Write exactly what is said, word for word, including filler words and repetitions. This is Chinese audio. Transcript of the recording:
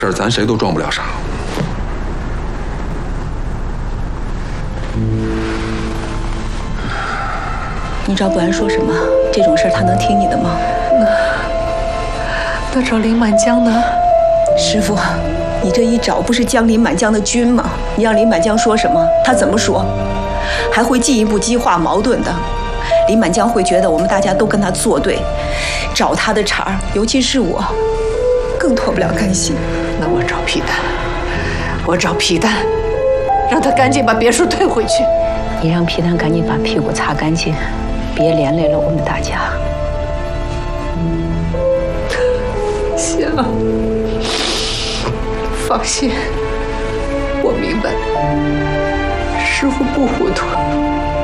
这儿咱谁都装不了傻。 你找保安说什么？这种事儿他能听你的吗？ 那那找林满江呢？ 师傅，你这一找不是将林满江的军吗？你让林满江说什么？他怎么说？还会进一步激化矛盾的。林满江会觉得我们大家都跟他作对，找他的茬儿，尤其是我，更脱不了干系。 那我找皮蛋，我找皮蛋，让他赶紧把别墅退回去。 你让皮蛋赶紧把屁股擦干净，别连累了我们大家。 行，放心，我明白，师傅不糊涂。